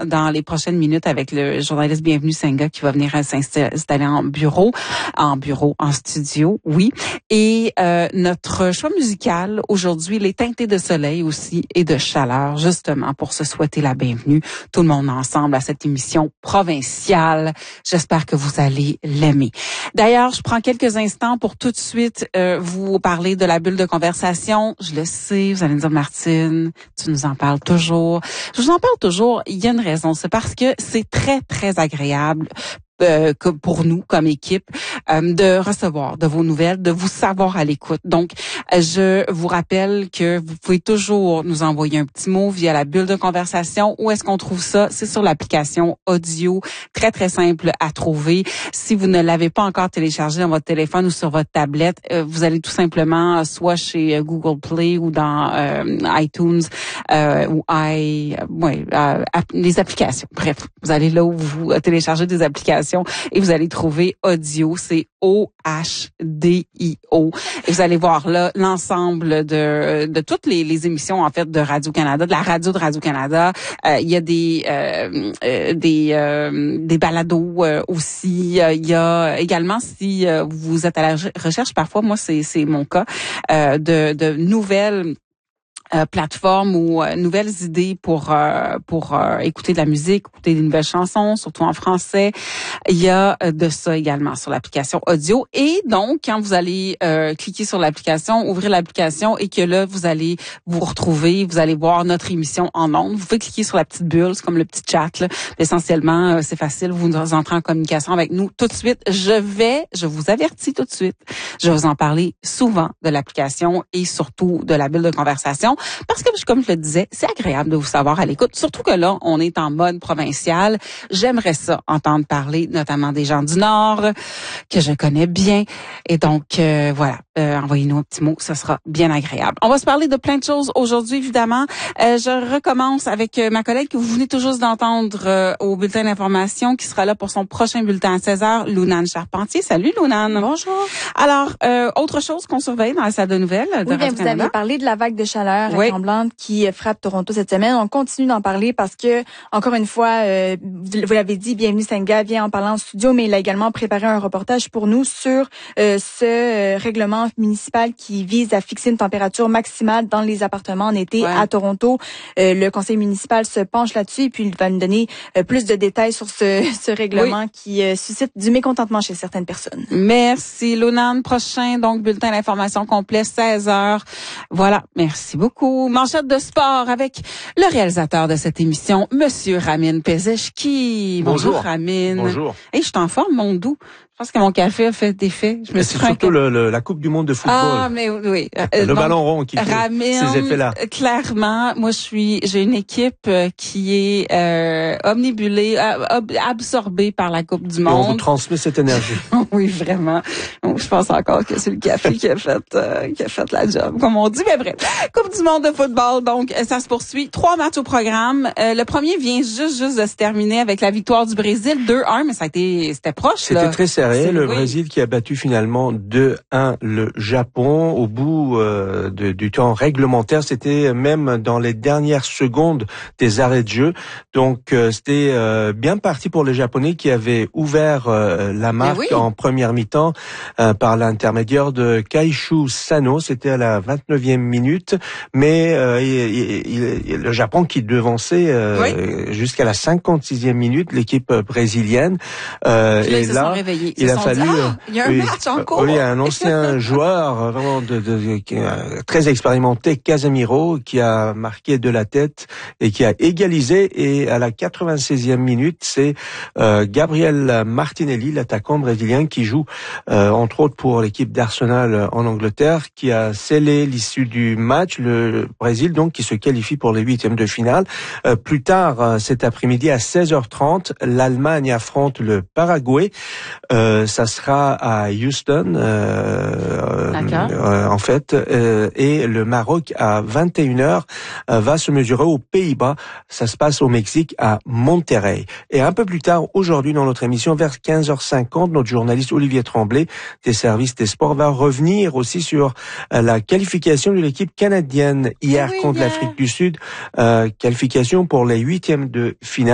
dans les prochaines minutes avec le journaliste Bienvenue Senga qui va venir s'installer en studio, oui. Et notre choix musical aujourd'hui, il est teinté de soleil aussi et de chaleur, justement pour se souhaiter la bienvenue, tout le monde ensemble à cette émission provinciale. J'espère que vous allez l'aimer. D'ailleurs, je prends quelques instants pour tout de suite vous parler de la bulle de conversation. Je le sais, vous allez me dire, Martine, tu nous en parles toujours. Je vous en parle toujours, il y a une raison, c'est parce que c'est très, très agréable que pour nous, comme équipe, de recevoir de vos nouvelles, de vous savoir à l'écoute. Donc, je vous rappelle que vous pouvez toujours nous envoyer un petit mot via la bulle de conversation. Où est-ce qu'on trouve ça? C'est sur l'application audio, très, très simple à trouver. Si vous ne l'avez pas encore téléchargé dans votre téléphone ou sur votre tablette, vous allez tout simplement soit chez Google Play ou dans iTunes ou les applications. Bref, vous allez là où vous téléchargez des applications et vous allez trouver audio, c'est OHDIO. Et vous allez voir là l'ensemble de toutes les émissions en fait de Radio-Canada, de la radio de Radio-Canada. Il y a des balados aussi. Il y a également, si vous êtes à la recherche, parfois moi c'est mon cas, de nouvelles plateformes ou nouvelles idées pour écouter de la musique, écouter des nouvelles chansons, surtout en français. Il y a de ça également sur l'application audio. Et donc, quand vous allez cliquer sur l'application, ouvrir l'application et que là, vous allez vous retrouver, vous allez voir notre émission en ondes. Vous pouvez cliquer sur la petite bulle, c'est comme le petit chat. Là. Essentiellement, c'est facile, vous entrez en communication avec nous tout de suite. Je vous avertis tout de suite, je vais vous en parler souvent de l'application et surtout de la bulle de conversation. Parce que, comme je le disais, c'est agréable de vous savoir à l'écoute. Surtout que là, on est en mode provincial. J'aimerais ça entendre parler, notamment des gens du Nord, que je connais bien. Et donc, voilà, envoyez-nous un petit mot, ce sera bien agréable. On va se parler de plein de choses aujourd'hui, évidemment. Je recommence avec ma collègue que vous venez tout juste d'entendre au bulletin d'information, qui sera là pour son prochain bulletin à 16h, Lounane Charpentier. Salut, Lounane. Bonjour. Alors, autre chose qu'on surveille dans la salle de nouvelles de Radio-Canada. Vous avez parlé de la vague de chaleur tremblante qui frappe Toronto cette semaine. On continue d'en parler parce que, encore une fois, vous l'avez dit, Bienvenue Senga vient en parlant en studio, mais il a également préparé un reportage pour nous sur ce règlement municipal qui vise à fixer une température maximale dans les appartements en été à Toronto. Le conseil municipal se penche là-dessus et puis il va nous donner plus de détails sur ce règlement qui suscite du mécontentement chez certaines personnes. Merci, Lounane. Prochain, donc, bulletin d'information complet, 16h. Voilà, merci beaucoup. Manchette de sport avec le réalisateur de cette émission, Monsieur Ramin Pezeshki. Bonjour, Ramin. Bonjour. Hey, je t'en forme, mon doux. Je pense que mon café a fait effet. C'est surtout la Coupe du monde de football. Ah, mais oui. Le ballon rond qui fait ces effets-là. Clairement, moi, j'ai une équipe qui est omnibulée, absorbée par la Coupe du monde. Et on vous transmet cette énergie. Oui, vraiment. Je pense encore que c'est le café qui a fait la job, comme on dit. Mais bref, Coupe du monde de football, donc ça se poursuit. 3 matchs au programme. Le premier vient juste de se terminer avec la victoire du Brésil, 2-1, mais c'était proche. C'était très serré. Le Brésil qui a battu finalement 2-1 le Japon au bout du temps réglementaire. C'était même dans les dernières secondes des arrêts de jeu. Donc c'était bien parti pour les Japonais qui avaient ouvert la marque en première mi-temps par l'intermédiaire de Kaishu Sano. C'était à la 29e minute. Mais le Japon qui devançait jusqu'à la 56e minute l'équipe brésilienne. Et là, il a fallu il y a un match en cours. Oui, un ancien joueur vraiment très expérimenté, Casemiro, qui a marqué de la tête et qui a égalisé. Et à la 96e minute, c'est Gabriel Martinelli, l'attaquant brésilien, qui joue entre autres pour l'équipe d'Arsenal en Angleterre, qui a scellé l'issue du match. Le Brésil, donc, qui se qualifie pour les 8e de finale. Plus tard, cet après-midi, à 16h30, l'Allemagne affronte le Paraguay. Ça sera à Houston, en fait, et le Maroc à 21h va se mesurer aux Pays-Bas. Ça se passe au Mexique à Monterrey. Et un peu plus tard, aujourd'hui, dans notre émission, vers 15h50, notre journaliste Olivier Tremblay des services des sports va revenir aussi sur la qualification de l'équipe canadienne hier contre l'Afrique du Sud, qualification pour les 8e de finale.